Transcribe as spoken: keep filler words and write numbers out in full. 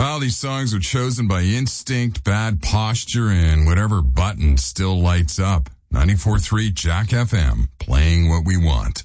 Well, these songs are chosen by instinct, bad posture, and whatever button still lights up. ninety-four point three Jack F M, playing what we want.